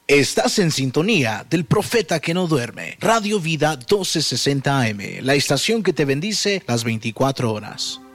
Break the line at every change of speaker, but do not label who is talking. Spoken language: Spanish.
Estás en sintonía del profeta que no duerme. Radio Vida 1260 AM, la estación que te bendice las 24 horas.